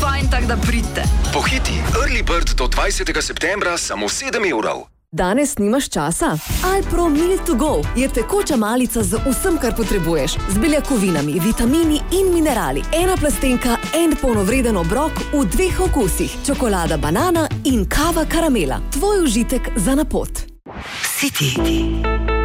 fajn, tak da pridite. Pohiti, Early Bird do 20. septembra samo 7 evrov. Danes nimaš časa? Alpro Meal to Go je tekoča malica z vsem, kar potrebuješ. Z beljakovinami, vitamini in minerali. Ena plastenka, en polnovreden obrok v 2 okusih. Čokolada banana in kava karamela. Tvoj užitek za na pot. Si ti.